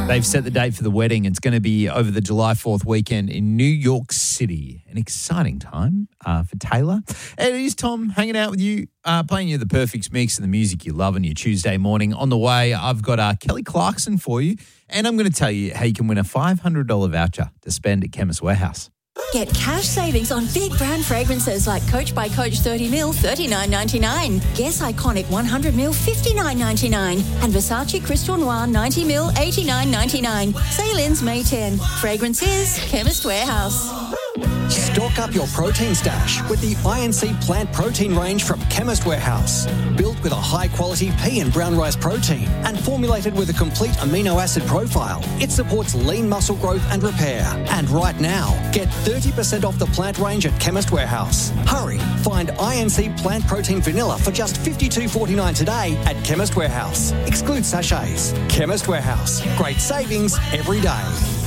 They've set the date for the wedding. It's going to be over the July 4th weekend in New York City. An exciting time for Taylor. And it is Tom hanging out with you, playing you the perfect mix and the music you love on your Tuesday morning. On the way, I've got Kelly Clarkson for you, and I'm going to tell you how you can win a $500 voucher to spend at Chemist Warehouse. Get cash savings on big brand fragrances like Coach by Coach 30ml, $39.99. Guess Iconic 100ml, $59.99. And Versace Crystal Noir 90ml, $89.99. Sale ends May 10. Fragrances, Chemist Warehouse. Stock up your protein stash with the INC plant protein range from Chemist Warehouse. Built with a high-quality pea and brown rice protein and formulated with a complete amino acid profile, it supports lean muscle growth and repair. And right now, get 30% off the plant range at Chemist Warehouse. Hurry, find INC plant protein vanilla for just $52.49 today at Chemist Warehouse. Exclude sachets. Chemist Warehouse. Great savings every day.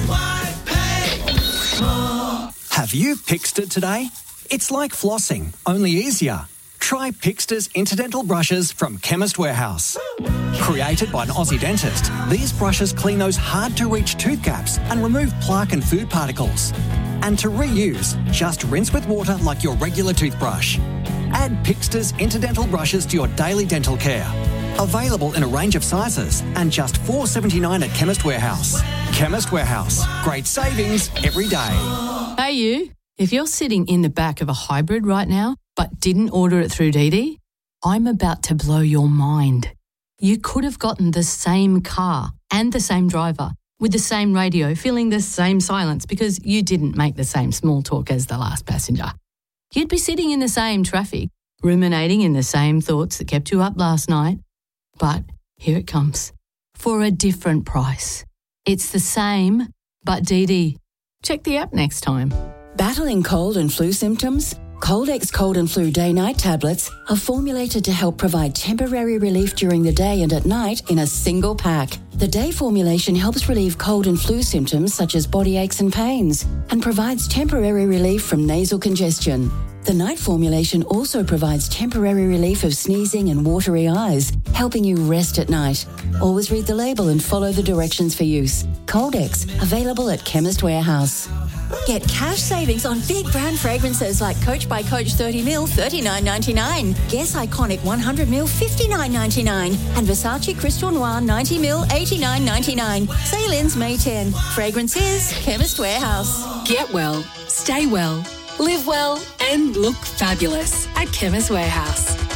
Have you Pixted today? It's like flossing, only easier. Try Pixter's Interdental Brushes from Chemist Warehouse. Created by an Aussie dentist, these brushes clean those hard-to-reach tooth gaps and remove plaque and food particles. And to reuse, just rinse with water like your regular toothbrush. Add Pixter's Interdental Brushes to your daily dental care. Available in a range of sizes and just $4.79 at Chemist Warehouse. Chemist Warehouse. Great savings every day. Hey you, if you're sitting in the back of a hybrid right now but didn't order it through Didi, I'm about to blow your mind. You could have gotten the same car and the same driver with the same radio, feeling the same silence because you didn't make the same small talk as the last passenger. You'd be sitting in the same traffic, ruminating in the same thoughts that kept you up last night. But here it comes, for a different price. It's the same, but Didi. Check the app next time. Battling cold and flu symptoms? Cold-X Cold and Flu Day-Night tablets are formulated to help provide temporary relief during the day and at night in a single pack. The day formulation helps relieve cold and flu symptoms such as body aches and pains and provides temporary relief from nasal congestion. The night formulation also provides temporary relief of sneezing and watery eyes, helping you rest at night. Always read the label and follow the directions for use. Cold-X, available at Chemist Warehouse. Get cash savings on big brand fragrances like Coach by Coach 30ml, $39.99. Guess Iconic 100ml, $59.99. And Versace Crystal Noir 90ml, $89.99. Sale ends May 10. Fragrances, Chemist Warehouse. Get well, stay well, live well and look fabulous at Chemist Warehouse.